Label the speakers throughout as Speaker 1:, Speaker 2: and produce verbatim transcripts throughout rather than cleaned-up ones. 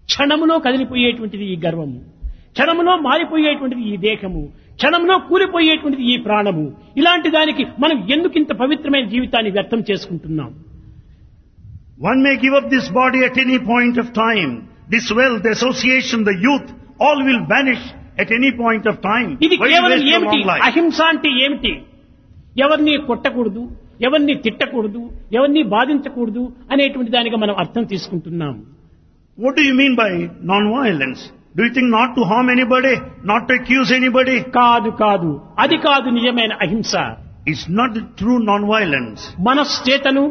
Speaker 1: క్షణములో కదిలిపోయేటువంటిది ఈ గర్వము, క్షణములో మారిపోయేటువంటిది ఈ దేహము, క్షణంలో కూలిపోయేటువంటిది ఈ ప్రాణము. ఇలాంటి దానికి మనం ఎందుకింత పవిత్రమైన జీవితాన్ని వ్యర్థం చేసుకుంటున్నాం?
Speaker 2: One may give up this body at any point of time. This wealth, the association, the youth, all will vanish at any point of time.
Speaker 1: ఇది
Speaker 2: Why
Speaker 1: కేవలం
Speaker 2: waste your
Speaker 1: ఏమిటి?
Speaker 2: long life?
Speaker 1: అహింస అంటే ఏమిటి? ఎవరిని కొట్టకూడదు, ఎవరిని తిట్టకూడదు, ఎవరిని బాధించకూడదు అనేటువంటి దానిగా మనం అర్థం తీసుకుంటున్నాం.
Speaker 2: What do you mean by non-violence? Do you think not to harm anybody, not to accuse anybody?
Speaker 1: కాదు కాదు, అది కాదు నిజమైన అహింస.
Speaker 2: It's not the true non-violence.
Speaker 1: మనస్సు చేతను,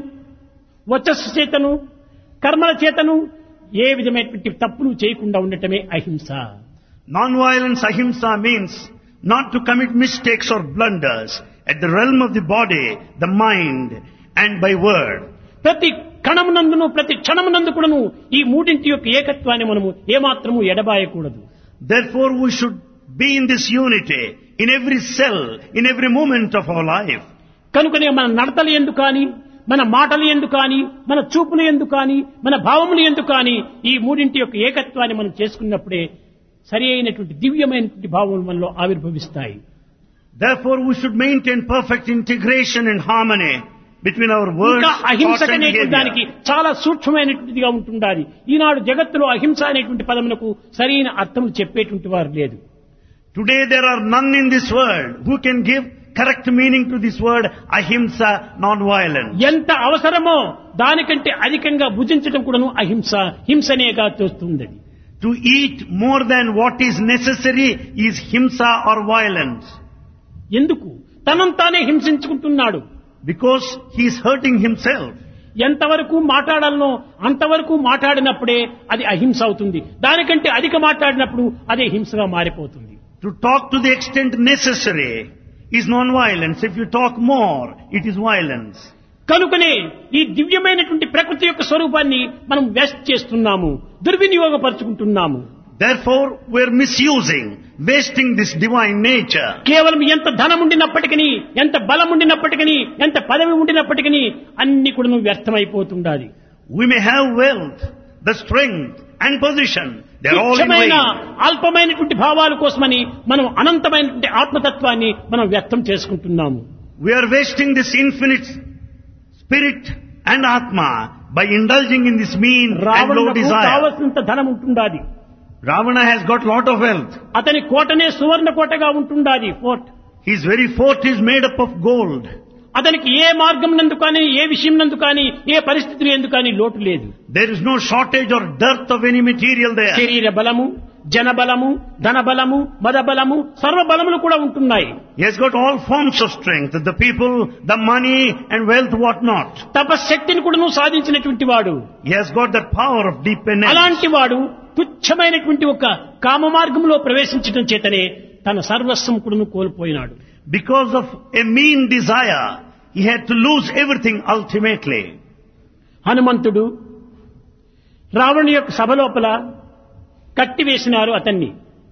Speaker 1: వచస్సు చేతను, కర్మల చేతను ఏ విధమైనటువంటి తప్పులు చేయకుండా ఉండటమే అహింస.
Speaker 2: Non-violence, ahimsa, means not to commit mistakes or blunders at the realm of the body, the mind, and by word.
Speaker 1: ప్రతి కణమునందును, ప్రతి క్షణమునందు కూడాను ఈ మూడింటి యొక్క ఏకత్వాన్ని మనము ఏమాత్రము ఎడబాయకూడదు.
Speaker 2: Therefore we should be in this unity, in every cell, in every moment of our life.
Speaker 1: కనుకనే మన నడతలు ఎందు కానీ, మన మాటలు ఎందు కానీ, మన చూపులు ఎందు కానీ, మన భావములు ఎందు కానీ ఈ మూడింటి యొక్క ఏకత్వాన్ని మనం చేసుకున్నప్పుడే సరి అయినటువంటి దివ్యమైనటువంటి భావములు మనలో ఆవిర్భవిస్తాయి.
Speaker 2: Therefore we should maintain perfect integration and harmony between our words,
Speaker 1: ఇంకా అహింస
Speaker 2: thoughts and
Speaker 1: అనేటువంటి దానికి
Speaker 2: behavior.
Speaker 1: చాలా సూక్ష్మమైనటువంటిదిగా ఉంటుండాలి. ఈనాడు జగత్తులో అహింస అనేటువంటి పదమునకు సరైన అర్థం చెప్పేటువంటి వారు లేదు.
Speaker 2: Today there are none in this world who can give correct meaning to this word ahimsa, non-violence.
Speaker 1: ఎంత అవసరమో దానికంటే అధికంగా భుజించడం కూడాను అహింస, హింసనేగా తోస్తుంది.
Speaker 2: To eat more than what is necessary is himsa or violence.
Speaker 1: ఎందుకు? తనను తానే హింసించుకుంటున్నాడు.
Speaker 2: Because he is hurting himself.
Speaker 1: ఎంతవరకు మాట్లాడాలనో అంతవరకు మాట్లాడినప్పుడే అది అహింస అవుతుంది. దానికంటే అధిక మాట్లాడినప్పుడు అదే హింసగా మారిపోతుంది.
Speaker 2: To talk to the extent necessary is non-violence. If you talk more, it is violence.
Speaker 1: కనుకనే ఈ దివ్యమైనటువంటి ప్రకృతి యొక్క స్వరూపాన్ని మనం వేస్ట్ చేస్తున్నాము, దుర్వినియోగపరుచుకుంటున్నాము.
Speaker 2: Therefore, we are misusing, wasting this divine nature.
Speaker 1: కేవలం ఎంత ధనం ఉండినప్పటికీ, ఎంత బలం ఉండినప్పటికీ, ఎంత పదవి ఉండినప్పటికీ అన్ని కూడా వ్యర్థమైపోతుండాలి.
Speaker 2: We may have wealth, the strength and position. They are all in
Speaker 1: తుచ్చమైన
Speaker 2: vain.
Speaker 1: అల్పమైనటువంటి భావాల కోసమని మనం అనంతమైనటువంటి ఆత్మతత్వాన్ని మనం వ్యక్తం చేసుకుంటున్నాము.
Speaker 2: We are wasting this infinite spirit and atma by indulging in this mean and low
Speaker 1: రావణులకు
Speaker 2: desire.
Speaker 1: కావలసినంత ధనం ఉంటుండాలి.
Speaker 2: Ravana has got lot of wealth.
Speaker 1: అతని కోటనే సువర్ణ కోటగా ఉంటుండాలి. Fort
Speaker 2: His very fort is made up of gold.
Speaker 1: అతనికి ఏ మార్గం నందు కానీ, ఏ విషయం నందు కానీ, ఏ పరిస్థితులు ఎందు కానీ లోటు లేదు.
Speaker 2: There is no shortage or dearth of any material there.
Speaker 1: శరీర బలము, జన బలము, ధన బలము, మద బలము, సర్వ బలములు కూడా ఉంటున్నాయి.
Speaker 2: He has got all forms of strength, the people, the money and wealth, what not.
Speaker 1: తపశ్శక్తిని కూడా సాధించినటువంటి వాడు.
Speaker 2: He has got that power of deep penance.
Speaker 1: అలాంటి వాడు తుచ్చమైనటువంటి ఒక కామ మార్గంలో ప్రవేశించడం చేతనే తన సర్వస్వం కూడా కోల్పోయినాడు.
Speaker 2: Because of a mean desire, he had to lose everything ultimately.
Speaker 1: హనుమంతుడు రావణుని యొక్క సభ లోపల కట్టివేసినారు అతన్ని.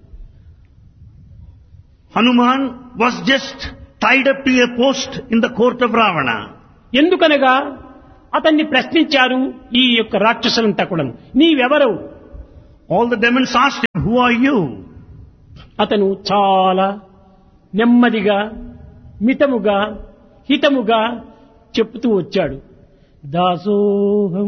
Speaker 2: Hanuman was just tied up to a post in the court of Ravana.
Speaker 1: ఎందుకనగా అతన్ని ప్రశ్నించారు ఈ యొక్క రాక్షసులంతా కూడా, నీవెవరు?
Speaker 2: All the demons asked him, who are you?
Speaker 1: అతను చాలా నెమ్మదిగా, మితముగా, హితముగా చెప్తూ వచ్చాడు. దాసోహం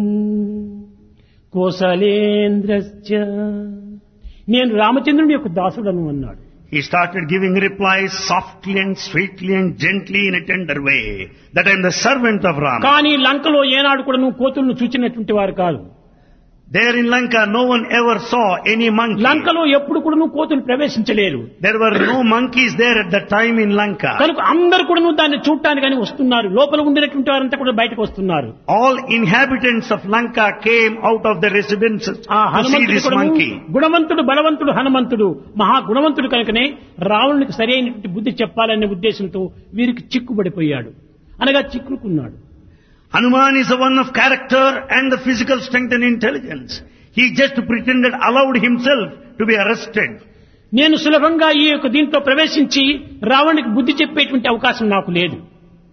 Speaker 1: కోసలేంద్రశ్చ, నేను రామచంద్రుని యొక్క దాసుడను అన్నాడు.
Speaker 2: He started giving replies softly and sweetly and gently in a tender way, that I am the servant of Rama.
Speaker 1: కానీ లంకలో ఏనాడు కూడా నువ్వు కోతులను చూచినటువంటి వారు కాదు.
Speaker 2: There in Lanka, no one ever saw any monkey.
Speaker 1: లంకలో ఎప్పుడు కూడా నువ్వు కోతులు ప్రవేశించలేరు.
Speaker 2: There were no monkeys there at that time in Lanka.
Speaker 1: కనుక అందరు కూడా నువ్వు దాన్ని చూడటానికి వస్తున్నారు. లోపల ఉండినటువంటి వారంతా కూడా బయటకు వస్తున్నారు.
Speaker 2: All inhabitants of Lanka came out of the residences
Speaker 1: ఆ
Speaker 2: to see
Speaker 1: హనుమంతుడు
Speaker 2: this
Speaker 1: కూడా
Speaker 2: monkey.
Speaker 1: గుణవంతుడు, బలవంతుడు హనుమంతుడు, మహా గుణవంతుడు కనుకనే రావణునికి సరైనటువంటి బుద్ధి చెప్పాలనే ఉద్దేశంతో వీరికి చిక్కుబడిపోయాడు, అనగా చిక్కుకున్నాడు.
Speaker 2: Hanuman is the one of character and the physical strength and intelligence. He just pretended, allowed himself to be arrested.
Speaker 1: నేను సులభంగా ఈ యొక్క దీంట్లో ప్రవేశించి రావణునికి బుద్ధి చెప్పేటువంటి అవకాశం నాకు లేదు.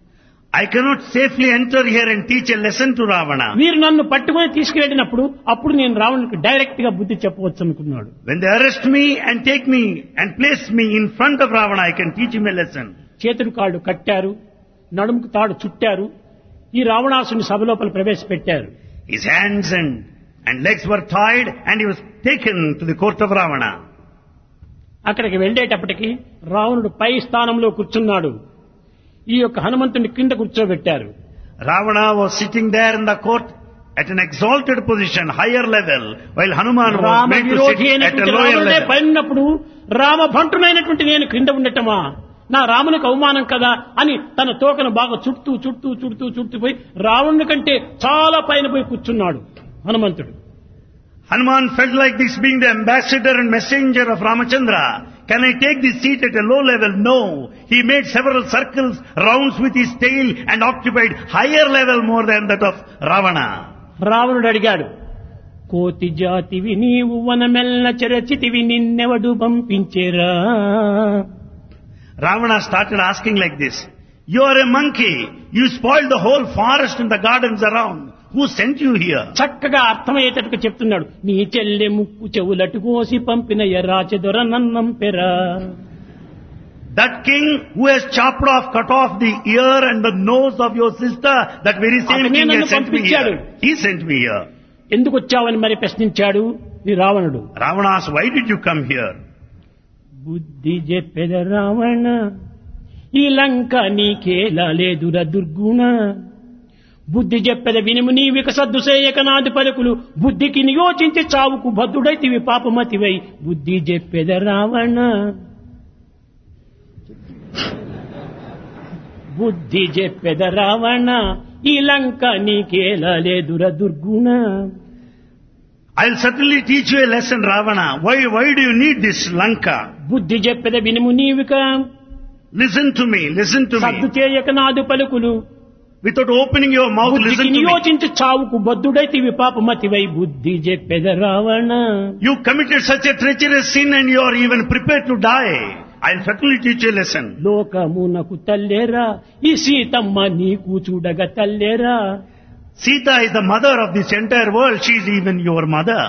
Speaker 2: I cannot safely enter here and teach a lesson to Ravana.
Speaker 1: వీరు నన్ను పట్టుకొని తీసుకువెళ్ళినప్పుడు అప్పుడు నేను రావణునికి డైరెక్ట్ గా బుద్ధి చెప్పవచ్చు అనుకున్నాడు.
Speaker 2: When they arrest me and take me and place me in front of Ravana, I can teach him a lesson.
Speaker 1: చేతులు కాళ్ళు కట్టారు, నడుముకు తాడు చుట్టారు, ఈ రావణాసుని సభ లోపల ప్రవేశపెట్టారు.
Speaker 2: His hands and, and legs were tied and he was taken to the court of Ravana.
Speaker 1: అక్కడికి వెళ్ళేటప్పటికి రావణుడు పై స్థానంలో కూర్చున్నాడు. ఈ యొక్క హనుమంతుని కింద కూర్చోబెట్టారు.
Speaker 2: Ravana was sitting there in the court at an exalted position, higher level, while Hanuman was
Speaker 1: Rama
Speaker 2: made to
Speaker 1: విరోధి
Speaker 2: sit at a
Speaker 1: అయినటువంటి
Speaker 2: lower
Speaker 1: రావణుడే
Speaker 2: level.
Speaker 1: పైనప్పుడు రామ భంటునైనటువంటి నేను క్రింద ఉండటమా, నా రామునికి అవమానం కదా అని తన తోకను బాగా చుట్టూ చుట్టూ చుట్టూ చుట్టూ పోయి రావణుని కంటే చాలా పైన పోయి కూర్చున్నాడు హనుమంతుడు.
Speaker 2: Hanuman felt like this being the ambassador and messenger of Ramachandra. Can I take this seat at a low level? No. He made several circles, rounds with his tail and occupied higher level more than that of Ravana.
Speaker 1: రావణుడు అడిగాడు, కోతి జాతివి నీవు వనమెల్ల చెరచితివి నిన్నెవడు పంపించేరా.
Speaker 2: Ravana started asking like this. You are a monkey. You spoiled the whole forest and the gardens around. Who sent you here?
Speaker 1: చక్కగా అర్థమయ్యేటట్టుగా చెప్తున్నాడు. నీ చెల్లె ముక్కు చెవులటు కోసి పంపిన ఎర్రాచెదొర నన్నం పెరా.
Speaker 2: That king who has chopped off, cut off the ear and the nose of your sister, that very same
Speaker 1: అతనే
Speaker 2: king
Speaker 1: నన్ను
Speaker 2: has sent me
Speaker 1: పంపించాడు.
Speaker 2: here. He sent me here.
Speaker 1: ఎందుకు వచ్చావని మరి ప్రశ్నించాడు ఈ రావణుడు.
Speaker 2: Ravana asked, why did you come here?
Speaker 1: బుద్ధి చెప్పెద రావణ, ఈ లంక నీకేలా లేదుర దుర్గుణ. బుద్ధి చెప్పెద వినుము నీ వికసద్దుసేయక నాది పలుకులు. బుద్ధికి నియోచించి చావుకు బద్ధుడైతివి పాపమతివై. బుద్ధి చెప్పెద రావణ, బుద్ధి చెప్పెద రావణ, ఈ లంక నీకేలా లేదుర దుర్గుణ.
Speaker 2: I'll certainly teach you a lesson, Ravana. Why, why do you need this Lanka?
Speaker 1: బుద్ధి చెప్పెద వినుము నీవిక
Speaker 2: Listen to me, listen to
Speaker 1: సద్దు
Speaker 2: me.
Speaker 1: చేయక నాదు పలుకులు.
Speaker 2: Without opening your mouth,
Speaker 1: బుద్ధికి
Speaker 2: listen to me.
Speaker 1: నియోచించి చావుకు బద్ధుడైతివి పాపమతివై. బుద్ధి చెప్పెద Ravana,
Speaker 2: You committed such a treacherous sin and you are even prepared to die. I'll certainly teach you a lesson.
Speaker 1: లోకమునకు తల్లేరా, ఈ సీతమ్మ నీకు చూడగ తల్లేరా.
Speaker 2: Sita is the mother of this entire world. She is even your mother.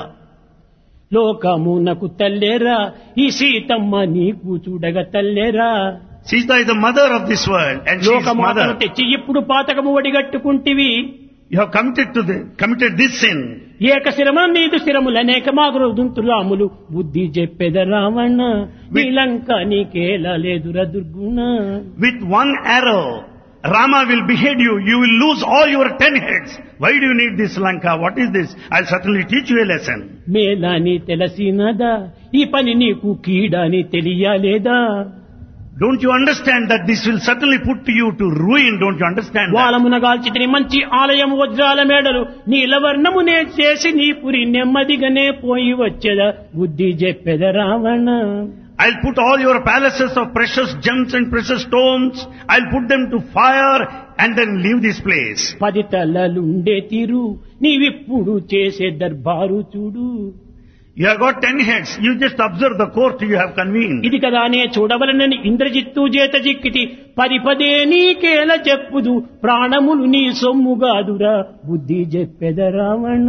Speaker 1: లోకమునకు తల్లేరా, ఈ సీతమ్మ నీకు చూడగ తల్లేరా.
Speaker 2: Sita is the mother of this world and she is
Speaker 1: లోకమాతను
Speaker 2: mother.
Speaker 1: తెచ్చి ఇప్పుడు పాతకము ఒడిగట్టుకుంటివి.
Speaker 2: You have committed to the, committed this sin.
Speaker 1: ఏక శిరమ నీదు శిరములు అనేక మాగురు దుంతురాములు. బుద్ధి చెప్పెద రావణ, నీ లంక నీకేలా లేదుర దుర్గుణ.
Speaker 2: With one arrow, Rama will behead you. You will lose all your ten heads. Why do you need this Lanka? What is this? I'll certainly teach you a lesson.
Speaker 1: మేలాని తెలిసినదా, ఈ పని నీకు కీడని తెలియలేదా.
Speaker 2: Don't you understand that this will certainly put you to ruin? Don't you understand that?
Speaker 1: వాలమునగాల్చితిని మంచి ఆలయం వజ్రాల మేడలు, నీలవర్ణమునే చేసి నీ పురి నెమ్మదిగానే పోయి వచ్చేదా. బుద్ధి చెప్పెద Ravana,
Speaker 2: I'll put all your palaces of precious gems and precious stones, I'll put them to fire and then leave this place.
Speaker 1: పది తలలుండే తీరు నీవిప్పుడు చేసే దర్బారు చూడు.
Speaker 2: You have got ten heads. You just observe the court you have convened.
Speaker 1: ఇది కదానే చూడవలనని ఇంద్రజిత్తు చేత జిక్కితి. పది పదే నీకేల చెప్పుదు, ప్రాణములు నీ సొమ్ముగాదురా. బుద్ధి చెప్పెద Ravana,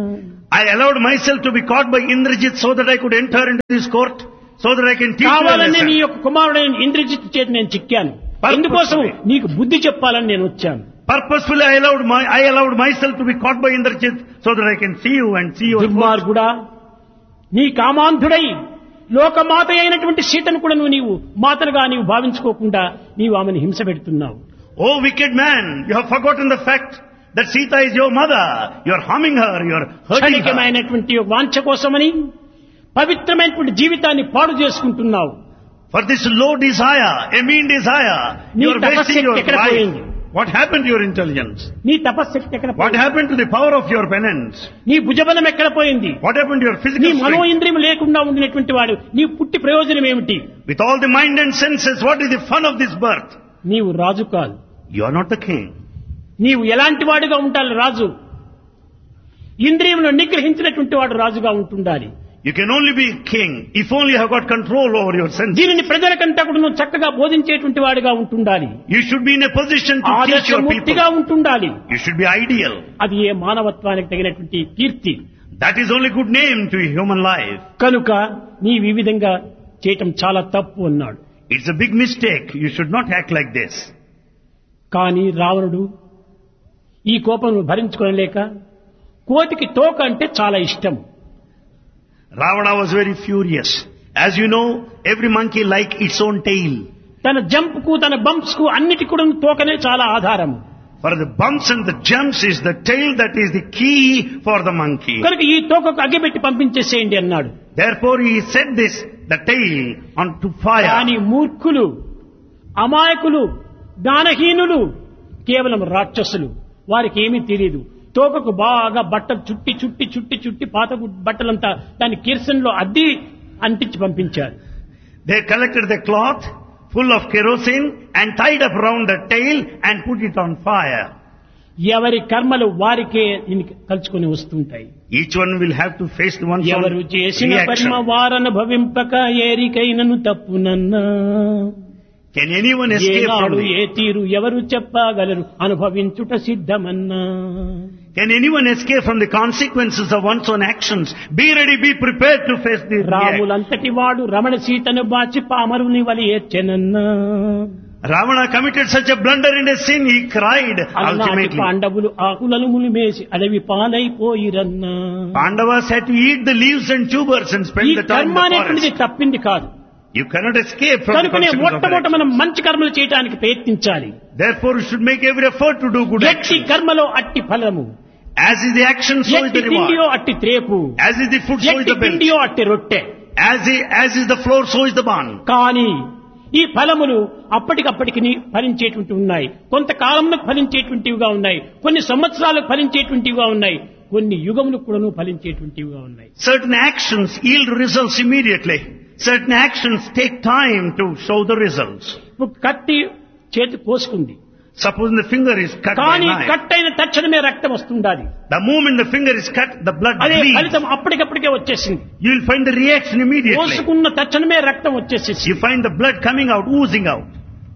Speaker 2: I allowed myself to be caught by Indrajit so that I could enter into this court, so that I can teach you a
Speaker 1: కావాలని నీ
Speaker 2: lesson.
Speaker 1: యొక్క కుమారుడైన ఇంద్రజిత్తు చేత నేను చిక్కాను. ఎందుకోసం నీకు బుద్ధి చెప్పాలని నేను వచ్చాను.
Speaker 2: Purposefully I allowed my, I allowed myself to be caught by Indrajit so that I can see you and see your court.
Speaker 1: దుర్మార్గుడా, నీ కామాంధుడై లోకమాత అయినటువంటి సీతను కూడా నువ్వు నీవు మాతలుగా నీవు భావించుకోకుండా నీవు ఆమెను హింస పెడుతున్నావు.
Speaker 2: Oh wicked man, you have forgotten the fact that Sita is your mother. You are harming her, you are hurting her.
Speaker 1: క్షణికమైనటువంటి వాంఛ కోసమని పవిత్రమైనటువంటి జీవితాన్ని పాడు చేసుకుంటున్నావు.
Speaker 2: For this low desire, a mean desire,
Speaker 1: నీ
Speaker 2: you are wasting
Speaker 1: తపశ్శక్తి
Speaker 2: your
Speaker 1: ఎక్కడ
Speaker 2: life.
Speaker 1: పోయింది?
Speaker 2: What happened to your intelligence?
Speaker 1: నీ తపశ్శక్తి ఎక్కడ
Speaker 2: What
Speaker 1: పోయింది?
Speaker 2: happened to the power of your penance?
Speaker 1: నీ భుజబలం ఎక్కడ పోయింది?
Speaker 2: What happened to your
Speaker 1: నీ
Speaker 2: physical
Speaker 1: మనో
Speaker 2: strength?
Speaker 1: ఇంద్రియం లేకుండా ఉండినటువంటి వాడు నీ పుట్టి ప్రయోజనం ఏమిటి?
Speaker 2: With all the mind and senses, what is the fun of this birth?
Speaker 1: నీవు రాజు కాదు.
Speaker 2: You are not the king.
Speaker 1: నీవు ఎలాంటి వాడుగా ఉండాలి? రాజు ఇంద్రియములను నిగ్రహించినటువంటి వాడు రాజుగా ఉంటుండాలి.
Speaker 2: You can only be king if only you have got control over your senses.
Speaker 1: దీనిని ప్రజలకంతా కూడా నువ్వు చక్కగా బోధించేటువంటి వాడిగా ఉంటుండాలి.
Speaker 2: You should be in a position to teach your people.
Speaker 1: ఆదర్శమూర్తిగా ఉంటుండాలి.
Speaker 2: You should be ideal.
Speaker 1: అది ఏ మానవత్వానికి తగినటువంటి కీర్తి.
Speaker 2: That is only good name to human life.
Speaker 1: కనుక నీవు ఈ విధంగా చేయటం చాలా తప్పు అన్నాడు.
Speaker 2: It's a big mistake. You should not act like this.
Speaker 1: కానీ రావణుడు ఈ కోపం భరించుకోలేక కోతికి తోక అంటే చాలా ఇష్టం.
Speaker 2: Ravana was very furious. As you know, every monkey like its own tail.
Speaker 1: తన జంప్ కు తన బంప్స్ కు అన్నిటి కూడా తోకనే చాలా ఆధారం.
Speaker 2: For the bumps and the jumps is the tail that is the key for the monkey.
Speaker 1: కనుక ఈ తోకకు అగ్గిపెట్టి పంపించేసేయండి అన్నాడు.
Speaker 2: Therefore he set this, the tail, onto fire.
Speaker 1: కానీ మూర్ఖులు, అమాయకులు, జ్ఞానహీనులు, కేవలం రాక్షసులు, వారికి ఏమీ తెలియదు. తోకకు బాగా బట్టలు చుట్టి చుట్టి చుట్టి చుట్టి పాత బట్టలంతా దాని కిరసన్లో అద్ది అంటించి పంపించారు.
Speaker 2: They collected the cloth full of kerosene and tied up around the tail and put it on fire.
Speaker 1: ఎవరి కర్మలు వారికే దీనికి కలుసుకొని వస్తుంటాయి.
Speaker 2: Each one will have to face the one's own
Speaker 1: ఎవరు చేసిన
Speaker 2: reaction.
Speaker 1: కర్మ వారనుభవింపక ఏరికైనను తప్పునన్నా.
Speaker 2: Can anyone escape from
Speaker 1: A
Speaker 2: it?
Speaker 1: తీరు ఎవరు చెప్పగలరు అనుభవించుట సిద్ధమన్నా.
Speaker 2: Can anyone escape from the consequences of one's own actions? Be ready, be prepared to face the reaction.
Speaker 1: రాములంతటి వాడు రమణ సీతను బాచి పామరుని వలి ఏడ్చెనన్నా.
Speaker 2: Ravana committed such a blunder in a sin, he cried ultimately.
Speaker 1: పాండవులు ఆకులను ములిమేసి అడవి పాలైపోయిరన్నా.
Speaker 2: Pandavas had to eat the leaves and tubers and spend
Speaker 1: ఈ
Speaker 2: the time in
Speaker 1: కర్మ
Speaker 2: the
Speaker 1: అనేటువంటిది
Speaker 2: forest.
Speaker 1: తప్పింది కాదు.
Speaker 2: You cannot escape from the
Speaker 1: కనుకనే
Speaker 2: consequences of
Speaker 1: మొట్టమొదట
Speaker 2: our
Speaker 1: మనం
Speaker 2: actions.
Speaker 1: మంచి కర్మలు చేయడానికి ప్రయత్నించాలి.
Speaker 2: Therefore you should make every effort to do good
Speaker 1: ఎట్టి
Speaker 2: actions.
Speaker 1: కర్మలో అట్టి ఫలము,
Speaker 2: As is the action, so is
Speaker 1: ఎట్టి
Speaker 2: the
Speaker 1: తిండియో
Speaker 2: reward.
Speaker 1: అట్టి త్రేపు,
Speaker 2: As is the food, so is
Speaker 1: ఎట్టి
Speaker 2: the bill.
Speaker 1: తిండియో అట్టి రొట్టె.
Speaker 2: As is, as is the floor, so is the bun.
Speaker 1: కానీ ఈ ఫలములు అప్పటికప్పటికి ఫలించేటువంటి ఉన్నాయి, కొంతకాలంలో ఫలించేటువంటివిగా ఉన్నాయి, కొన్ని సంవత్సరాలకు ఫలించేటువంటివిగా ఉన్నాయి, కొన్ని యుగములకు కూడాను ఫలించేటువంటివిగా ఉన్నాయి.
Speaker 2: Certain actions yield results immediately. Certain actions take time to show the results.
Speaker 1: ఇప్పుడు కత్తి చేతి కోసుకుంది,
Speaker 2: Suppose the finger is cut by
Speaker 1: కానీ
Speaker 2: knife.
Speaker 1: కట్ అయిన తక్షణమే రక్తం వస్తుండాలి.
Speaker 2: The moment the finger is cut, the blood
Speaker 1: అదే
Speaker 2: bleeds.
Speaker 1: ఫలితం అప్పటికప్పటికే వచ్చేసింది.
Speaker 2: You will find the reaction immediately.
Speaker 1: కోసుకున్న తక్షణమే రక్తం వచ్చేసేసి.
Speaker 2: You find the blood coming out, oozing out.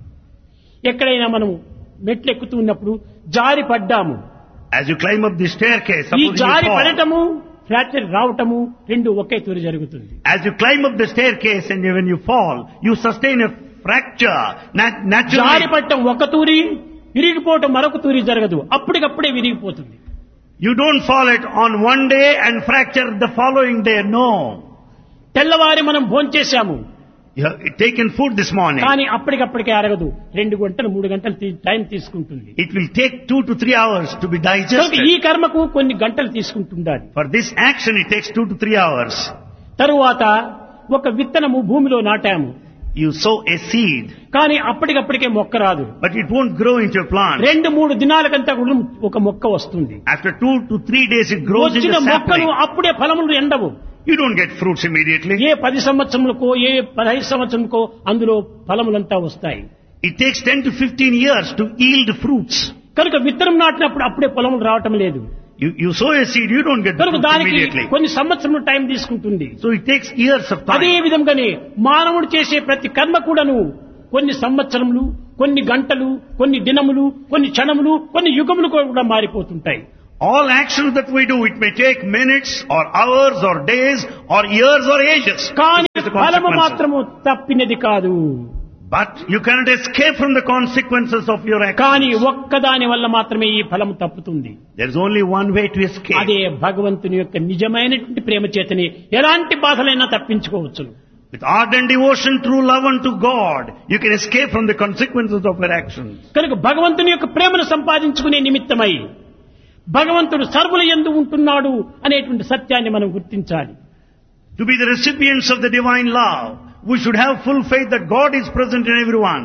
Speaker 1: ఎక్కడైనా మనం మెట్లు ఎక్కుతూ ఉన్నప్పుడు జారి పడ్డాము.
Speaker 2: As you climb up the staircase,
Speaker 1: ఈ
Speaker 2: suppose
Speaker 1: జారి
Speaker 2: you fall.
Speaker 1: పడటము, ఫ్రాక్చర్ రావటము రెండు ఒకే తూరి జరుగుతుంది.
Speaker 2: As you climb up the staircase and when you fall, you sustain a fracture. Nat-
Speaker 1: జారి
Speaker 2: naturally,
Speaker 1: పడటం ఒక తూరి, విరిగిపోవటం మరొక తూరి జరగదు, అప్పటికప్పుడే విరిగిపోతుంది.
Speaker 2: you don't fall it on one day and fracture the following day. No.
Speaker 1: తెల్లవారి మనం భోంచేశాము,
Speaker 2: You have taken food this morning.
Speaker 1: కానీ అప్పటికప్పటికే అరగదు, రెండు గంటలు మూడు గంటలు తీ- టైం తీసుకుంటుంది.
Speaker 2: It will take two to three hours to be
Speaker 1: కనుక
Speaker 2: digested.
Speaker 1: ఈ కర్మకు కొన్ని గంటలు తీసుకుంటుండాలి.
Speaker 2: For this action, it takes two to three hours.
Speaker 1: తరువాత ఒక విత్తనము భూమిలో నాటాము,
Speaker 2: You sow a seed,
Speaker 1: కానీ అప్పటికప్పటికే మొక్క రాదు.
Speaker 2: but it won't grow into a plant.
Speaker 1: రెండు మూడు దినాలకంతా కూడా ఒక మొక్క వస్తుంది.
Speaker 2: After two to three days, it grows
Speaker 1: వచ్చిన
Speaker 2: into
Speaker 1: మొక్కలు
Speaker 2: sapling.
Speaker 1: అప్పుడే ఫలములు ఎండవు.
Speaker 2: You don't get fruits immediately.
Speaker 1: ఏ పది సంవత్సరములకో ఏ పదహైదు సంవత్సరములకో అందులో ఫలములంతా వస్తాయి.
Speaker 2: It takes ten to fifteen years to yield fruits.
Speaker 1: కనుక విత్తనం నాటినప్పుడు అప్పుడే ఫలములు రావటం లేదు.
Speaker 2: You, you sow a seed, you don't get the
Speaker 1: కనుక
Speaker 2: fruits
Speaker 1: దానికి
Speaker 2: immediately.
Speaker 1: కొన్ని సంవత్సరములు టైం తీసుకుంటుంది.
Speaker 2: So it takes years of
Speaker 1: అదే
Speaker 2: time.
Speaker 1: విధంగానే మానవుడు చేసే ప్రతి కర్మ కూడాను కొన్ని సంవత్సరములు, కొన్ని గంటలు, కొన్ని దినములు, కొన్ని క్షణములు, కొన్ని యుగములు కూడా మారిపోతుంటాయి.
Speaker 2: All actions that we do, it may take minutes or hours or days or years or ages.
Speaker 1: కానీ
Speaker 2: This is the
Speaker 1: ఫలము
Speaker 2: consequences.
Speaker 1: మాత్రము తప్పినది కాదు.
Speaker 2: But you cannot escape from the consequences of your
Speaker 1: కానీ
Speaker 2: actions.
Speaker 1: ఒక్కదాని వల్ల మాత్రమే ఈ ఫలము తప్పుతుంది.
Speaker 2: There is only one way to escape.
Speaker 1: అదే భగవంతుని యొక్క నిజమైనటువంటి ప్రేమ చేతని ఎలాంటి బాధలైనా తప్పించుకోవచ్చును.
Speaker 2: With ardent devotion, true love unto God, you can escape from the consequences of your actions.
Speaker 1: కనుక భగవంతుని యొక్క ప్రేమను సంపాదించుకునే నిమిత్తమై భగవంతుడు సర్వుల యందు ఉంటున్నాడు అనేటువంటి సత్యాన్ని మనం గుర్తించాలి.
Speaker 2: To be the recipients of the divine love, we should have full faith that God is present in everyone.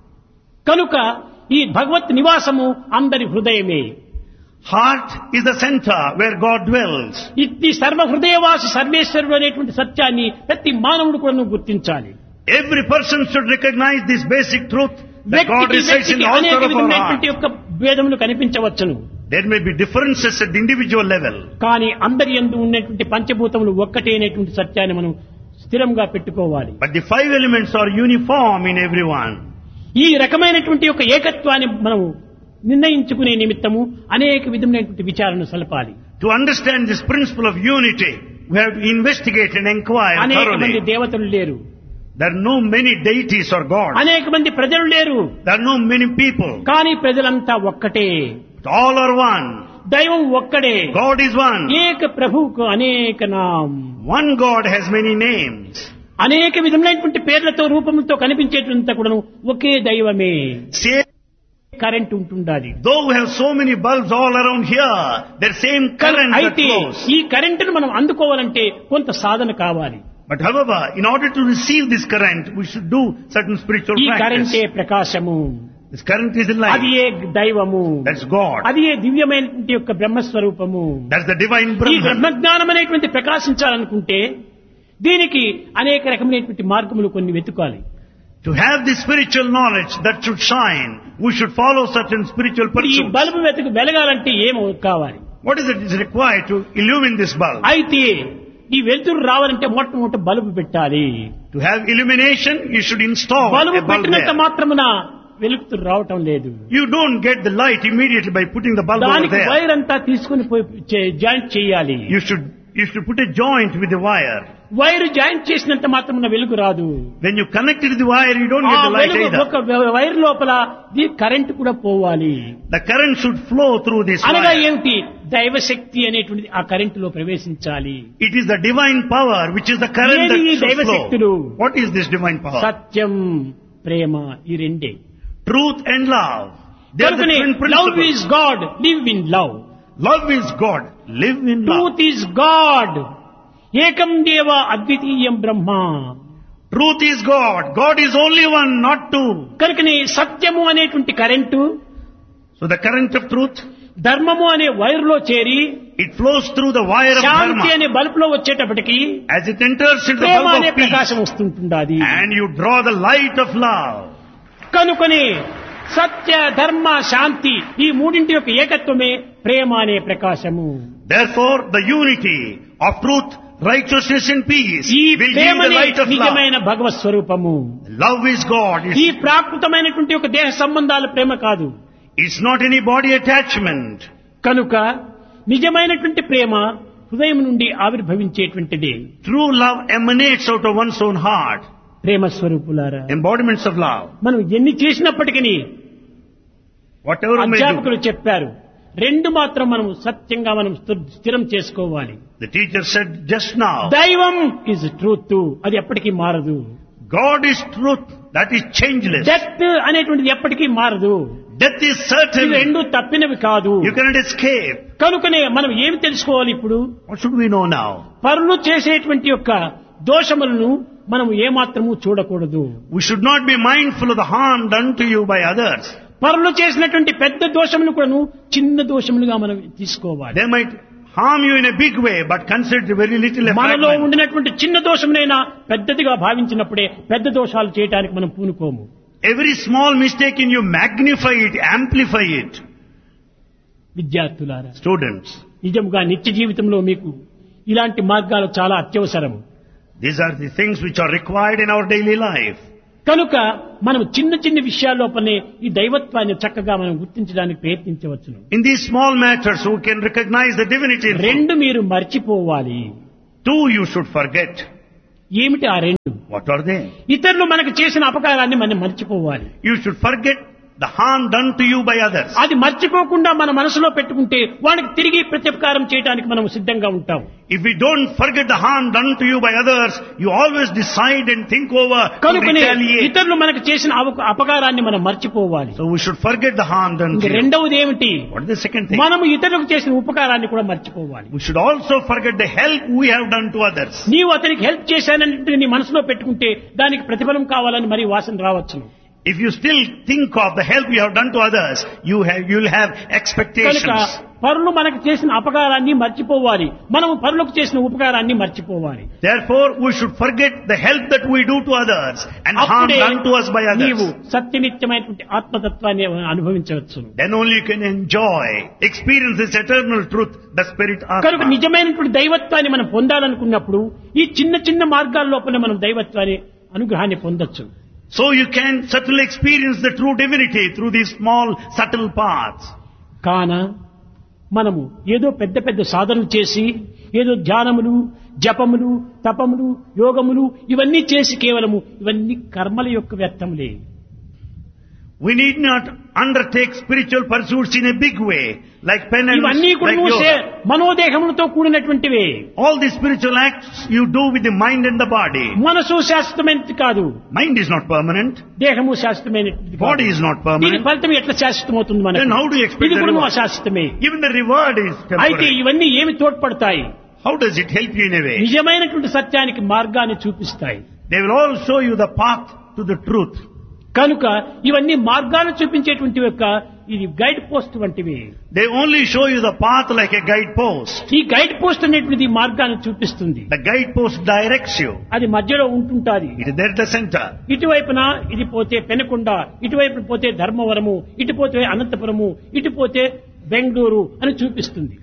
Speaker 1: కనుక ఈ భగవత్ నివాసము అందరి హృదయమే.
Speaker 2: Heart is the center where God dwells.
Speaker 1: ఇట్టి సర్వ హృదయవాసి సర్వేశ్వరుడు అనేటువంటి సత్యాన్ని ప్రతి మానవుడు కూడా గుర్తించాలి.
Speaker 2: Every person should recognize this basic truth that God
Speaker 1: వ్యక్తికి
Speaker 2: resides in
Speaker 1: వ్యక్తికి
Speaker 2: all
Speaker 1: అనేక
Speaker 2: sort of our
Speaker 1: విధమైనటువంటి
Speaker 2: heart.
Speaker 1: యొక్క భేదములు కనిపించవచ్చును.
Speaker 2: There may be differences at the individual level.
Speaker 1: కానీ అందరి యందు ఉన్నటువంటి పంచభూతములు ఒక్కటే అనేటువంటి సత్యాన్ని మనం స్థిరంగా పెట్టుకోవాలి.
Speaker 2: But the five elements are uniform in everyone.
Speaker 1: ఈ రకమైనటువంటి ఒక ఏకత్వాన్ని మనం నిర్ణయించుకునే నిమిత్తము అనేక విధమైనటువంటి విచారణ సలపాలి.
Speaker 2: To understand this principle of unity, we have to investigate and inquire
Speaker 1: అనేక మంది
Speaker 2: thoroughly.
Speaker 1: దేవతలు లేరు,
Speaker 2: There are no many deities or gods.
Speaker 1: అనేక మంది ప్రజలు లేరు,
Speaker 2: There are no many people.
Speaker 1: కానీ ప్రజలంతా ఒక్కటే.
Speaker 2: But all are one.
Speaker 1: దైవం ఒక్కడే.
Speaker 2: God is one.
Speaker 1: ఏక ప్రభువుకు అనేక నామ్.
Speaker 2: One God has many names.
Speaker 1: అనేక విధములైనటువంటి పేర్లతో రూపములతో కనిపించేటంతా కూడా ఒకే దైవమే.
Speaker 2: Same,
Speaker 1: కరెంట్ ఉంటుండాలి.
Speaker 2: though we have so many bulbs all around here, there's same current that
Speaker 1: అయితే
Speaker 2: flows.
Speaker 1: ఈ కరెంటును మనం అందుకోవాలంటే కొంత సాధన కావాలి.
Speaker 2: But however, in order to receive this current, we should do certain spiritual
Speaker 1: ఈ
Speaker 2: practice.
Speaker 1: కరెంటే Prakasam,
Speaker 2: This current is the
Speaker 1: అది
Speaker 2: light.
Speaker 1: ఏ దైవము,
Speaker 2: That's God.
Speaker 1: అది ఏ దివ్యమైనటువంటి యొక్క బ్రహ్మస్వరూపము.
Speaker 2: That's the divine
Speaker 1: ఈ
Speaker 2: Brahman.
Speaker 1: బ్రహ్మజ్ఞానం అనేటువంటి ప్రకాశించాలనుకుంటే దీనికి అనేక రకమైనటువంటి మార్గములు కొన్ని వెతుకాలి.
Speaker 2: To have this spiritual knowledge that should shine, we should follow certain spiritual
Speaker 1: ఈ
Speaker 2: pursuits.
Speaker 1: బల్బు వెతుకు వెలగాలంటే ఏం కావాలి?
Speaker 2: What is it is required to illumine this bulb?
Speaker 1: అయితే ఈ వెలుతురు రావాలంటే మొట్టమొదటి బల్బు పెట్టాలి.
Speaker 2: To have illumination, you should install
Speaker 1: bulb
Speaker 2: a bulb
Speaker 1: పెట్టినంత
Speaker 2: there.
Speaker 1: మాత్రమున వెలుతురు రావటం లేదు.
Speaker 2: You don't get the light immediately by putting the bulb over
Speaker 1: దానికి
Speaker 2: there.
Speaker 1: వైర్ అంతా తీసుకుని పోయి చే- జాయింట్ చేయాలి.
Speaker 2: You should you should put a joint with the wire.
Speaker 1: Wire joint చేసినంత మాత్రమున వెలుగు రాదు.
Speaker 2: When you connect it to the wire, you don't
Speaker 1: ఆ
Speaker 2: get the light
Speaker 1: వెలుగు
Speaker 2: either.
Speaker 1: ఒక వైర్ లోపల ఈ కరెంట్ కూడా పోవాలి.
Speaker 2: The current should flow through this
Speaker 1: అనగా
Speaker 2: wire.
Speaker 1: ఏమిటి? దైవశక్తి అనేటువంటిది ఆ కరెంట్ లో ప్రవేశించాలి.
Speaker 2: It is the divine power which is the current
Speaker 1: ఏది ఈ
Speaker 2: that should
Speaker 1: దైవశక్తులు?
Speaker 2: flow. What is this divine power?
Speaker 1: సత్యం, ప్రేమ, ఈ రెండే.
Speaker 2: Truth and love. They are the
Speaker 1: కనుకనే
Speaker 2: twin
Speaker 1: love
Speaker 2: principles.
Speaker 1: Is God, live in love.
Speaker 2: Love is God. Live in love.
Speaker 1: Truth is God, ఏకం దేవ అద్వితీయం బ్రహ్మ.
Speaker 2: Truth is God. God is only one, not two.
Speaker 1: కనుకనే సత్యము అనేటువంటి current
Speaker 2: So the current of truth,
Speaker 1: ధర్మము అనే wire లో చేరి
Speaker 2: it flows through the wire of
Speaker 1: Shanti
Speaker 2: dharma.
Speaker 1: అనే బల్బ్ లో వచ్చేటప్పటికి
Speaker 2: As it enters into the
Speaker 1: Prema
Speaker 2: bulb
Speaker 1: అనే
Speaker 2: of peace,
Speaker 1: ప్రకాశం వస్తుంటుంది.
Speaker 2: and you draw the light of love.
Speaker 1: కనుకొని సత్య, ధర్మ, శాంతి ఈ మూడింటి యొక్క ఏకత్వమే ప్రేమ అనే ప్రకాశము.
Speaker 2: Therefore, the unity of truth, righteousness and peace
Speaker 1: ఈ
Speaker 2: will give the
Speaker 1: ప్రేమనే
Speaker 2: light of love.
Speaker 1: నిజమైన భగవత్ స్వరూపము.
Speaker 2: Love is God.
Speaker 1: ఈ
Speaker 2: It's,
Speaker 1: ప్రాకృతమైనటువంటి ఒక దేహ సంబంధాల ప్రేమ కాదు.
Speaker 2: it's not any body attachment.
Speaker 1: కనుక నిజమైనటువంటి ప్రేమ హృదయం నుండి ఆవిర్భవించేటువంటిది.
Speaker 2: True love emanates out of one's own heart.
Speaker 1: ప్రేమ స్వరూపులారా,
Speaker 2: Embodiments of love.
Speaker 1: మనం ఎన్ని చేసినప్పటికీ
Speaker 2: Whatever we may do.
Speaker 1: అధ్యాపకులు చెప్పారు, రెండు మాత్రం మనం సత్యంగా మనం స్థి- స్థిరం చేసుకోవాలి.
Speaker 2: The teacher said just now,
Speaker 1: దైవం ఇస్ ట్రూత్, అది ఎప్పటికీ మారదు.
Speaker 2: God is truth, that is changeless.
Speaker 1: Death అనేటువంటిది ఎప్పటికీ మారదు.
Speaker 2: Death is
Speaker 1: ఇవి
Speaker 2: certain.
Speaker 1: రెండు తప్పినవి కాదు.
Speaker 2: You cannot escape.
Speaker 1: కనుకనే మనం ఏమి తెలుసుకోవాలి ఇప్పుడు?
Speaker 2: What should we know now?
Speaker 1: పరులు చేసేటువంటి యొక్క దోషములను మనం ఏమాత్రము చూడకూడదు.
Speaker 2: We should not be mindful of the harm done to you by others.
Speaker 1: పరులు చేసినటువంటి పెద్ద దోషములు కూడాను చిన్న దోషములుగా మనం తీసుకోవాలి.
Speaker 2: They might harm you in a big way, but consider it very little a
Speaker 1: మనలో
Speaker 2: fragment.
Speaker 1: ఉండినటువంటి చిన్న దోషమునైనా పెద్దదిగా భావించినప్పుడే పెద్ద దోషాలు చేయడానికి మనం పూనుకోము.
Speaker 2: Every small mistake in you, magnify it, amplify it.
Speaker 1: విద్యార్థులారా,
Speaker 2: Students,
Speaker 1: నిజంగా నిత్య జీవితంలో మీకు ఇలాంటి మార్గాలు చాలా అత్యవసరం.
Speaker 2: these are the things which are required in our daily life.
Speaker 1: కనుక మనం చిన్న చిన్న విషయాల్లోపనే ఈ దైవత్వాన్ని చక్కగా మనం గుర్తించడానికి ప్రయత్నించవచ్చును.
Speaker 2: In these small matters, we can recognize the divinity in food.
Speaker 1: రెండు మీరు మర్చిపోవాలి.
Speaker 2: Two you should forget.
Speaker 1: ఏమిటి ఆ రెండు?
Speaker 2: What are they?
Speaker 1: ఇతరులు మనకు చేసిన అపకారాన్ని మనం మర్చిపోవాలి.
Speaker 2: You should forget the harm done to you by others.
Speaker 1: అది మర్చిపోకుండా మన మనసులో పెట్టుకుంటే వాడికి తిరిగి ప్రత్యుపకారం చేయడానికి మనం సిద్ధంగా ఉంటాం.
Speaker 2: If we don't forget the harm done to you by others, you always decide and think over to
Speaker 1: కనుకనే
Speaker 2: retaliate.
Speaker 1: ఇతరులు మనకు చేసిన అవ- అపకారాన్ని మనం మర్చిపోవాలి.
Speaker 2: So we should forget the harm done
Speaker 1: ఇంక
Speaker 2: to you.
Speaker 1: రెండవది ఏమిటి?
Speaker 2: What is the second thing?
Speaker 1: మనము ఇతరులకు చేసిన ఉపకారాన్ని కూడా మర్చిపోవాలి.
Speaker 2: We should also forget the help we have done to others.
Speaker 1: నీవు అతనికి హెల్ప్ చేశానంటే నీ మనసులో పెట్టుకుంటే దానికి ప్రతిఫలం కావాలని మరి వాసన రావచ్చును.
Speaker 2: If you still think of the help you have done to others, you have, you'll have
Speaker 1: కనుక
Speaker 2: expectations.
Speaker 1: పరులు మనకు చేసిన అపకారాన్ని మర్చిపోవాలి, మనం పరులకు చేసిన ఉపకారాన్ని మర్చిపోవాలి.
Speaker 2: Therefore, we should forget the help that we do to others and harm
Speaker 1: అప్పుడే
Speaker 2: done to us by
Speaker 1: నీవు
Speaker 2: others.
Speaker 1: సత్యనిత్యమైనటువంటి ఆత్మతత్వాన్ని అనుభవించవచ్చు.
Speaker 2: Then only you can enjoy, experience this eternal truth, the spirit
Speaker 1: కనుక
Speaker 2: Atma.
Speaker 1: నిజమైనటువంటి దైవత్వాన్ని మనం పొందాలనుకున్నప్పుడు ఈ చిన్న చిన్న మార్గాల లోపల మనం దైవత్వాన్ని అనుగ్రహాన్ని పొందొచ్చు.
Speaker 2: So you can certainly experience the true divinity through these small, subtle paths.
Speaker 1: కాన మనము ఏదో పెద్ద పెద్ద సాధనలు చేసి ఏదో ధ్యానములు, జపములు, తపములు, యోగములు ఇవన్నీ చేసి కేవలము ఇవన్నీ కర్మల యొక్క వ్యర్థములే.
Speaker 2: We need not undertake spiritual pursuits in a big way, like penance,
Speaker 1: ఇవన్నీ కూడా
Speaker 2: like
Speaker 1: నువ్వు
Speaker 2: yoga.
Speaker 1: మనోదేహములతో కూడినటువంటివే.
Speaker 2: All these spiritual acts you do with the mind and the body.
Speaker 1: మనసు శాశ్వతమైనది కాదు,
Speaker 2: Mind is not permanent.
Speaker 1: దేహము శాశ్వతమైనది కాదు.
Speaker 2: Body is not
Speaker 1: దీని
Speaker 2: permanent.
Speaker 1: ఫలితం ఎట్లా శాశ్వతమవుతుంది మనకు?
Speaker 2: Then how do you expect
Speaker 1: ఇది
Speaker 2: the
Speaker 1: కూడా
Speaker 2: reward?
Speaker 1: అశాశ్వతమే.
Speaker 2: Even the reward is
Speaker 1: అయితే
Speaker 2: temporary.
Speaker 1: ఇవన్నీ ఏమి తోడ్పడతాయి?
Speaker 2: How does it help you in a way?
Speaker 1: నిజమైనటువంటి సత్యానికి మార్గాన్ని చూపిస్తాయి.
Speaker 2: They will all show you the path to the truth.
Speaker 1: కనుక ఇవన్నీ మార్గాలు చూపించేటువంటి యొక్క ఇది గైడ్ పోస్ట్ వంటివి.
Speaker 2: They only show you the path like a guidepost.
Speaker 1: ఈ గైడ్ పోస్ట్ అనేటువంటిది మార్గాన్ని చూపిస్తుంది.
Speaker 2: The guidepost directs you.
Speaker 1: అది మధ్యలో ఉంటుంటాది.
Speaker 2: It is there at the center.
Speaker 1: ఇటువైపున ఇది పోతే పెనుకొండ, ఇటువైపు పోతే ధర్మవరము, ఇటు పోతే అనంతపురము, ఇటు పోతే బెంగళూరు అని చూపిస్తుంది.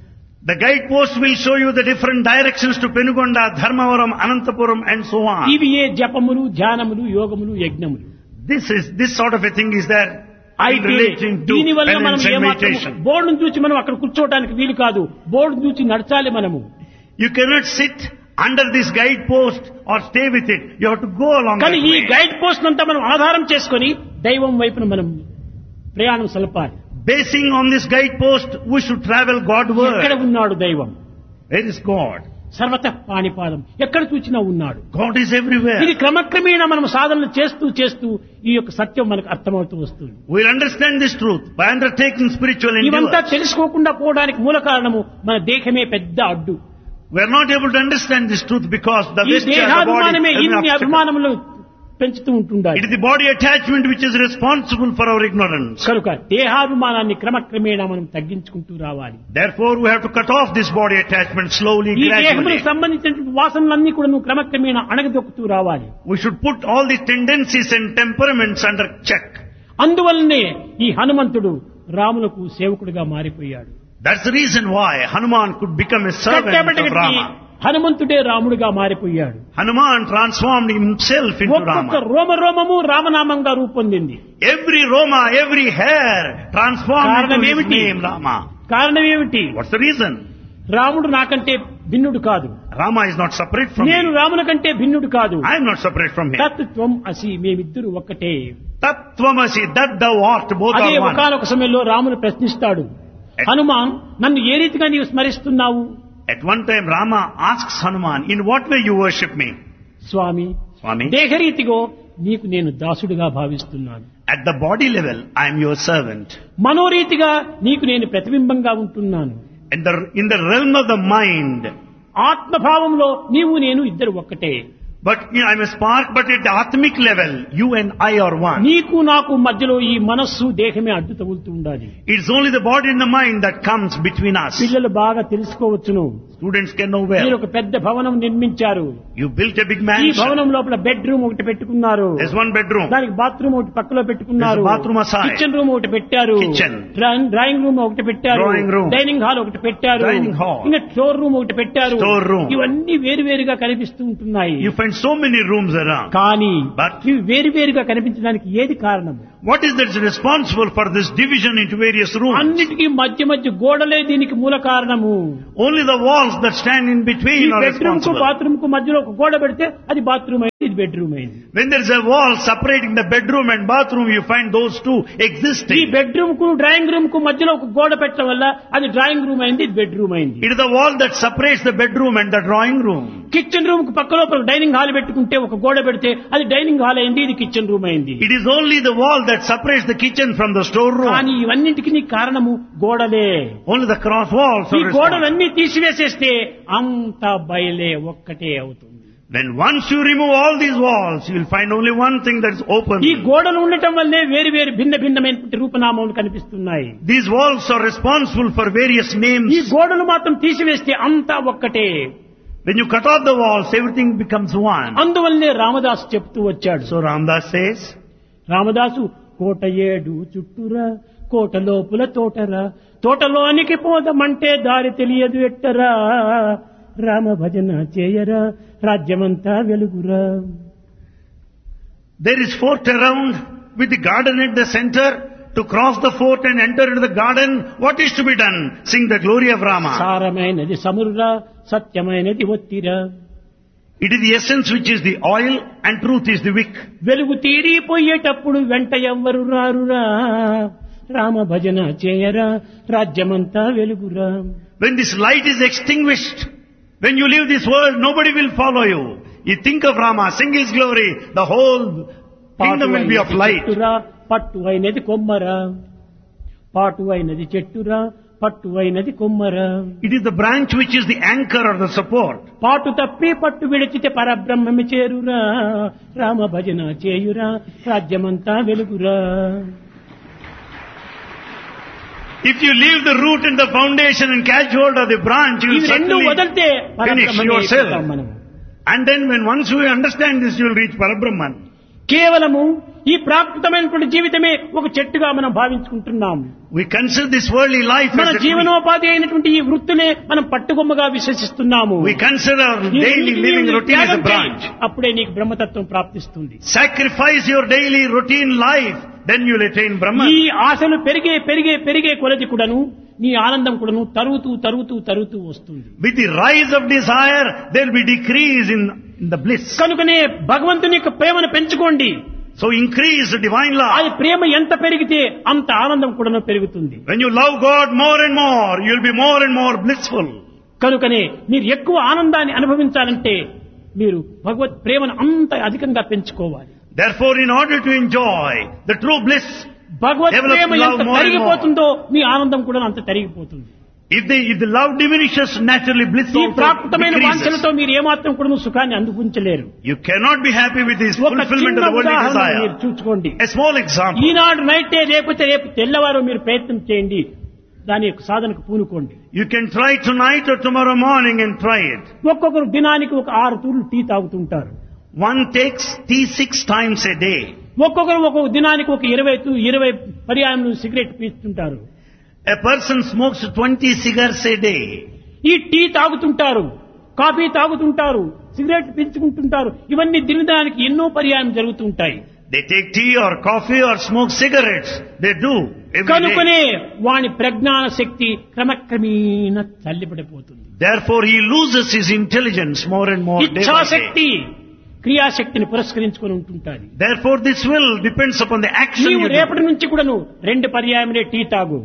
Speaker 2: The guidepost will show you the different directions to Penugonda, Dharmavaram, Anantapuram and so on.
Speaker 1: ఇవి ఏ జపములు, ధ్యానములు, యోగములు, యజ్ఞములు.
Speaker 2: This is, this sort of a thing is there in
Speaker 1: అయితే
Speaker 2: relation to
Speaker 1: దీని వల్ల మనం
Speaker 2: penance and
Speaker 1: ఏమాత్రం
Speaker 2: meditation.
Speaker 1: బోర్డును చూసి మనం అక్కడ కూర్చోవడానికి వీలు కాదు. బోర్డును చూసి నడచాలి మనము.
Speaker 2: You cannot sit under this guidepost or stay with it. You have to go along
Speaker 1: కానీ
Speaker 2: that
Speaker 1: ఈ
Speaker 2: way.
Speaker 1: గైడ్ పోస్ట్ అంతా మనం ఆధారం చేసుకొని దైవం వైపున మనం ప్రయాణం సలపాలి.
Speaker 2: Basing on this guidepost, we should travel
Speaker 1: ఎక్కడ
Speaker 2: Godward.
Speaker 1: ఉన్నాడు దైవం?
Speaker 2: Where is God?
Speaker 1: సర్వత పాణిపాదం, ఎక్కడ చూచినా ఉన్నాడు.
Speaker 2: God is everywhere.
Speaker 1: ఇది క్రమక్రమేణా మనం సాధనలు చేస్తూ చేస్తూ ఈ యొక్క సత్యం మనకు అర్థమవుతూ వస్తుంది.
Speaker 2: We'll understand this truth by undertaking spiritual
Speaker 1: ఇవంతా
Speaker 2: endeavors.
Speaker 1: తెలుసుకోకుండా పోవడానికి మూల కారణము మన దేహమే పెద్ద అడ్డు.
Speaker 2: We are not able to understand this truth because the
Speaker 1: ఈ
Speaker 2: vesture of the
Speaker 1: దేహాభిమానమే
Speaker 2: body is an
Speaker 1: ఇన్ని
Speaker 2: obstacle.
Speaker 1: అభిమానములు పెంచుతూ ఉంటుండాలి.
Speaker 2: It is the body attachment which is responsible for our ignorance.
Speaker 1: కనుక దేహాభిమానాన్ని క్రమక్రమేణా మనం తగ్గించుకుంటూ రావాలి.
Speaker 2: Therefore, we have to cut off this body attachment slowly,
Speaker 1: ఈ
Speaker 2: gradually.
Speaker 1: దేహములకు సంబంధించిన వాసనలన్నీ కూడా నువ్వు క్రమక్రమేణా అణగదొక్కుతూ రావాలి.
Speaker 2: We should put all these tendencies and temperaments under check.
Speaker 1: అందువల్లనే ఈ హనుమంతుడు రాములకు సేవకుడిగా మారిపోయాడు.
Speaker 2: That's the reason why Hanuman could become a servant of
Speaker 1: కట్టబెట్టగట్టి
Speaker 2: Rama.
Speaker 1: హనుమంతుడే రాముడిగా మారిపోయాడు.
Speaker 2: Hanuman transformed himself into
Speaker 1: ఒక్కొక్క
Speaker 2: Rama.
Speaker 1: రోమ రోమము రామనామంగా రూపొందింది.
Speaker 2: Every Roma, every hair transformed
Speaker 1: కారణం
Speaker 2: into his
Speaker 1: ఏమిటి?
Speaker 2: name Rama.
Speaker 1: కారణం ఏమిటి?
Speaker 2: What's the reason?
Speaker 1: రాముడు నాకంటే భిన్నుడు కాదు,
Speaker 2: Rama is not separate from
Speaker 1: నేను
Speaker 2: me.
Speaker 1: రాముల కంటే భిన్నుడు కాదు.
Speaker 2: I am not separate from him.
Speaker 1: తత్వం అసి, మేమిద్దరు ఒక్కటే.
Speaker 2: Tattvamasi, that thou art, both
Speaker 1: అదే
Speaker 2: are one.
Speaker 1: ఒకానొక సమయంలో రామును ప్రశ్నిస్తాడు, హనుమాన్ నన్ను ఏ రీతిగా నీవు స్మరిస్తున్నావు?
Speaker 2: At one time Rama asks Hanuman, in what way you worship me?
Speaker 1: Swamy,
Speaker 2: Swami,
Speaker 1: దేహరీతిగో నీకు నేను దాసుడిగా భావిస్తున్నాను.
Speaker 2: at the body level I am your servant.
Speaker 1: మనోరీతిగా నీకు నేను ప్రతిబింబంగా ఉంటున్నాను.
Speaker 2: In the, in the realm of the mind,
Speaker 1: ఆత్మభావంలో నీవు నేను ఇద్దరు ఒక్కటే.
Speaker 2: but you know, I am a spark, but at the atmic level, you and I are one.
Speaker 1: నీకు నాకు మధ్యలో ఈ మనస్సు దేహమే అడ్డు తగులుతూ ఉండాలి.
Speaker 2: It's only the body and the mind that comes between us.
Speaker 1: పిల్లలు బాగా తెలుసుకోవచ్చును.
Speaker 2: Students can know
Speaker 1: మీరు
Speaker 2: well.
Speaker 1: ఒక పెద్ద భవనం నిర్మించారు.
Speaker 2: You built a big
Speaker 1: ఈ
Speaker 2: mansion.
Speaker 1: భవనం లోపల బెడ్రూమ్ ఒకటి పెట్టుకున్నారు.
Speaker 2: There's one bedroom.
Speaker 1: దానికి బాత్రూమ్ ఒకటి పక్కలో పెట్టుకున్నారు.
Speaker 2: There's a bathroom aside.
Speaker 1: Kitchen room ఒకటి పెట్టారు.
Speaker 2: Kitchen.
Speaker 1: డ్రా- డ్రాయింగ్ రూమ్ ఒకటి పెట్టారు.
Speaker 2: Drawing room.
Speaker 1: డైనింగ్ హాల్ ఒకటి పెట్టారు.
Speaker 2: Dining hall.
Speaker 1: ఇంకా స్టోర్ రూమ్ ఒకటి పెట్టారు.
Speaker 2: Store room.
Speaker 1: ఇవన్నీ వేరు వేరుగా కనిపిస్తూ ఉంటున్నాయి.
Speaker 2: You find so many rooms around.
Speaker 1: కానీ
Speaker 2: But-
Speaker 1: ఇవి వేరు వేరుగా కనిపించడానికి ఏది కారణం?
Speaker 2: What is that responsible for this division into various rooms?
Speaker 1: అన్నిటికీ మధ్య మధ్య గోడలే దీనికి మూల కారణము.
Speaker 2: Only the walls that stand in
Speaker 1: ఈ
Speaker 2: between are
Speaker 1: బెడ్రూమ్ కు
Speaker 2: responsible.
Speaker 1: బాత్రూమ్ కు మధ్యలో ఒక గోడ పెడితే అది బాత్రూమ్ అయింది, ఇది బెడ్రూమ్ అయింది.
Speaker 2: When there is a wall separating the bedroom and bathroom, you find those two
Speaker 1: ఈ
Speaker 2: existing.
Speaker 1: బెడ్రూమ్ కు డ్రాయింగ్ రూమ్ కు మధ్యలో ఒక గోడ పెట్టడం వల్ల అది డ్రాయింగ్ రూమ్ అయింది, ఇది బెడ్రూమ్ అయింది.
Speaker 2: It is the wall that separates the bedroom and the drawing room.
Speaker 1: Kitchen room కు పక్కలో డైనింగ్ హాల్ పెట్టుకుంటే ఒక గోడ పెడితే అది డైనింగ్ హాల్ అయింది, ఇది కిచెన్ రూమ్ అయింది.
Speaker 2: It is only the wall that separates the kitchen from the storeroom.
Speaker 1: కానీ ఇవన్నింటికి నీ కారణము గోడలే.
Speaker 2: Only the cross walls
Speaker 1: ఈ
Speaker 2: are responsible.
Speaker 1: గోడలన్నీ తీసివేసేస్తే అంత బయలే ఒక్కటే అవుతుంది.
Speaker 2: Then once you remove all these walls, you will find only one thing that is open.
Speaker 1: ఈ గోడలు ఉండటం వల్లే వేరు వేరు భిన్న భిన్నమైనటువంటి రూపనామములు కనిపిస్తున్నాయి.
Speaker 2: These walls are responsible for various names.
Speaker 1: ఈ గోడలు మాత్రం తీసివేస్తే అంతా ఒక్కటే.
Speaker 2: When you cut off the walls, everything becomes one.
Speaker 1: అందువల్లనే రామదాసు చెప్తూ వచ్చాడు.
Speaker 2: So Ramdas says,
Speaker 1: రామదాసు కోట ఏడు చుట్టురా కోట లోపుల తోటరా తోటలోనికి పోదమంటే దారి తెలియదు ఎట్టరా రామ భజన చేయరా రాజ్యమంతా వెలుగురా.
Speaker 2: there is fort around with the garden at the center. To cross the fort and enter into the garden, what is to be done? Sing the glory of Rama.
Speaker 1: సారమైనది సముర్రా సత్యమైనది ఒత్తిరా.
Speaker 2: It is the essence which is the oil and truth is the wick.
Speaker 1: వెలుగు తీరిపోయేటప్పుడు వెంట ఎవ్వరు రారురా రామ భజన చేయరా రాజ్యమంతా వెలుగురా.
Speaker 2: When this light is extinguished, when you leave this world, nobody will follow you. You think of Rama, sing his glory, the whole kingdom will be of light.
Speaker 1: పట్టు అయినది కొమ్మరా పాటు అయినది చెట్టురా పట్టు అయినది కొమ్మరా.
Speaker 2: It is the branch which is the anchor or the support.
Speaker 1: పాటు తప్పి పట్టు విడిచితే పరబ్రహ్మమి చేరురా రామ భజన చేయురా రాజ్యమంతా వెలుగురా.
Speaker 2: If you leave the root and the foundation and catch hold of the branch, you will
Speaker 1: రెండు వదిలితే
Speaker 2: finish yourself.
Speaker 1: మనం.
Speaker 2: And then when once you understand this, you will reach Parabrahman.
Speaker 1: కేవలము ఈ ప్రాకృతమైనటువంటి జీవితమే ఒక చెట్టుగా మనం భావించుకుంటున్నాం.
Speaker 2: We consider this worldly life
Speaker 1: మన
Speaker 2: as a
Speaker 1: జీవనోపాధి అయినటువంటి ఈ వృత్తినే మనం పట్టుకొమ్మగా విశ్వసిస్తున్నాము.
Speaker 2: We consider our daily living routine as a branch.
Speaker 1: అప్పుడే నీకు బ్రహ్మతత్వం ప్రాప్తిస్తుంది.
Speaker 2: Sacrifice your daily routine life, then you will attain Brahman.
Speaker 1: ఈ ఆశలు పెరిగే పెరిగే పెరిగే కొలది కూడాను నీ ఆనందం కూడాను తరుగుతూ తరుగుతూ తరుగుతూ వస్తుంది.
Speaker 2: With the rise of desire, there will be decrease in, in the bliss.
Speaker 1: కనుకనే భగవంతుని యొక్క ప్రేమను పెంచుకోండి.
Speaker 2: So increase the divine love.
Speaker 1: ఆ ప్రేమ ఎంత పెరిగితే అంత ఆనందం కూడాను పెరుగుతుంది.
Speaker 2: When you love God more and more, you will be more and more blissful.
Speaker 1: కనుకనే మీరు ఎక్కువ ఆనందాన్ని అనుభవించాలంటే మీరు భగవత్ ప్రేమను అంత అధికంగా పెంచుకోవాలి.
Speaker 2: Therefore, in order to enjoy the true bliss,
Speaker 1: Bhagwat
Speaker 2: develop
Speaker 1: Prema
Speaker 2: love
Speaker 1: ఎంత
Speaker 2: more and
Speaker 1: తరిగిపోతుందో మీ ఆనందం కూడా అంత తరిగిపోతుంది.
Speaker 2: if the, if the love diminishes, naturally bliss
Speaker 1: ఈ
Speaker 2: also
Speaker 1: ప్రాకృతమైన వాంఛలతో
Speaker 2: decreases.
Speaker 1: మీరు ఏమాత్రం కూడా సుఖాన్ని అందుకుంచలేరు.
Speaker 2: You cannot be happy with this
Speaker 1: ఒక
Speaker 2: fulfillment of
Speaker 1: చిన్న
Speaker 2: the worldly
Speaker 1: ఉదాహరణ మీరు
Speaker 2: desire.
Speaker 1: చూసుకోండి.
Speaker 2: A small example.
Speaker 1: ఈనాడు నైటే లేకపోతే రేపు తెల్లవారు మీరు ప్రయత్నం చేయండి, దాని యొక్క సాధనకు పూనుకోండి.
Speaker 2: You can try tonight or tomorrow morning and try it.
Speaker 1: ఒక్కొక్కరు దినానికి ఒక ఆరు తూర్లు tea తాగుతుంటారు.
Speaker 2: One takes tea six times a day.
Speaker 1: ఒక్కొక్కరు ఒక్కొక్క దినానికి ఒక ఇరవై తూ- ఇరవై పర్యాయములు cigarette పీస్తుంటారు.
Speaker 2: A person smokes twenty cigarettes a day.
Speaker 1: ఈ టీ తాగుతుంటారు, కాఫీ తాగుతుంటారు, సిగరెట్ పీల్చుకుంటుంటారు. ఇవన్నీ దినదానికి ఎన్నో పర్యాయం జరుగుతుంటాయి.
Speaker 2: They take tea or coffee or smoke cigarettes. They do every
Speaker 1: కనుకనే
Speaker 2: day.
Speaker 1: వాని ప్రజ్ఞాన శక్తి క్రమక్రమేణా తల్లిపడిపోతుంది.
Speaker 2: Therefore, he loses his intelligence more and more day by day.
Speaker 1: ఇచ్ఛాశక్తి క్రియాశక్తిని పురస్కరించుకొని ఉంటుంటాది.
Speaker 2: Therefore, this will depends upon the action
Speaker 1: నీవు
Speaker 2: you do.
Speaker 1: రేపటి నుంచి కూడా నువ్వు రెండు పర్యాయములే టీ తాగు,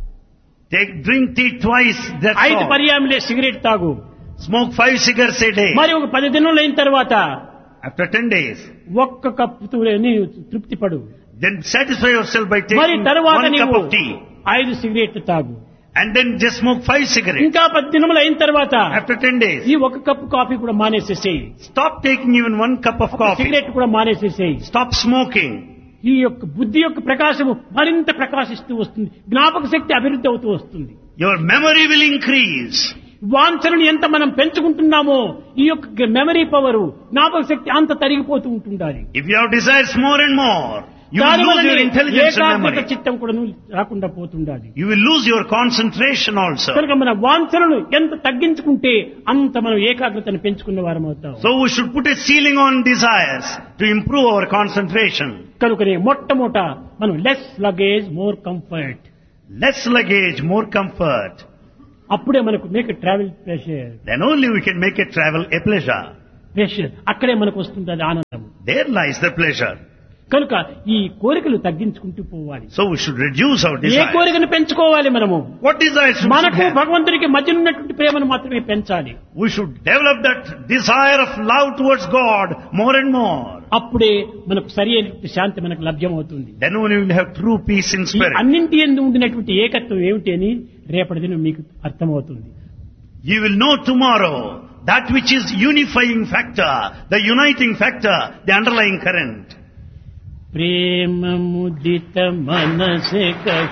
Speaker 2: Take drink tea twice. That's
Speaker 1: ఐదు
Speaker 2: all.
Speaker 1: పర్యాయములే సిగరెట్ తాగు,
Speaker 2: Smoke five cigarettes a day.
Speaker 1: మరి ఒక పది దినాలు అయిన తర్వాత
Speaker 2: After ten days,
Speaker 1: ఒక్క కప్పుతో నీవు తృప్తి పడు.
Speaker 2: then satisfy yourself by
Speaker 1: మరి
Speaker 2: taking
Speaker 1: తర్వాత
Speaker 2: one cup
Speaker 1: నీవు
Speaker 2: of tea,
Speaker 1: ఐదు సిగరెట్లు తాగు.
Speaker 2: and then just smoke five cigarettes.
Speaker 1: ఇంకా పది దినములు అయిన తర్వాత
Speaker 2: After ten days,
Speaker 1: ఈ ఒక కప్పు కాఫీ కూడా మానేసేసేయి,
Speaker 2: stop taking even one cup of coffee.
Speaker 1: Cigarette కూడా మానేసేసేయి.
Speaker 2: Stop smoking.
Speaker 1: ఈ యొక్క బుద్ధి యొక్క ప్రకాశము మరింత ప్రకాశిస్తూ వస్తుంది, జ్ఞాపక శక్తి అభివృద్ధి అవుతూ వస్తుంది.
Speaker 2: Your memory will increase.
Speaker 1: వాంఛలను ఎంత మనం పెంచుకుంటున్నామో ఈ యొక్క మెమరీ పవర్ జ్ఞాపక శక్తి అంత తరిగిపోతూ ఉంటుండాలి.
Speaker 2: If you have desires more and more, you will
Speaker 1: దానివల్ల
Speaker 2: lose your intelligence and
Speaker 1: ఏకాగ్రత
Speaker 2: memory.
Speaker 1: చిత్తం కూడా రాకుండా పోతుండాలి.
Speaker 2: You will lose your concentration also.
Speaker 1: కనుక మన వాంఛలను ఎంత తగ్గించుకుంటే అంత మనం ఏకాగ్రతను పెంచుకున్న వారం అవుతాం.
Speaker 2: So we should put a ceiling on desires to improve our concentration.
Speaker 1: కనుకనే మొట్టమొదట మనం less luggage more comfort,
Speaker 2: Less luggage, more comfort.
Speaker 1: అప్పుడే మనకు make travel pressure
Speaker 2: Then only we can make a travel a pleasure.
Speaker 1: Pressure అక్కడే మనకు వస్తుంది అది ఆనందం.
Speaker 2: There lies the pleasure.
Speaker 1: కనుక ఈ కోరికలు తగ్గించుకుంటూ పోవాలి.
Speaker 2: So we should reduce our
Speaker 1: A
Speaker 2: desires.
Speaker 1: కోరికను పెంచుకోవాలి మనము?
Speaker 2: What desires should we
Speaker 1: మనకు
Speaker 2: have?
Speaker 1: భగవంతునికి మధ్య ఉన్నటువంటి ప్రేమను మాత్రమే పెంచాలి.
Speaker 2: We should develop that desire of love towards God more and more.
Speaker 1: అప్పుడే మనకు సరి అయినటువంటి శాంతి మనకు లభ్యమవుతుంది.
Speaker 2: Then only we will have true peace in
Speaker 1: ఈ
Speaker 2: spirit.
Speaker 1: అన్నింటి యందు ఉండినటువంటి ఏకత్వం ఏమిటి అని రేపటి దినం మీకు అర్థమవుతుంది.
Speaker 2: You will know tomorrow that which is unifying factor, the uniting factor, the underlying current.
Speaker 1: प्रेम मुदित मन से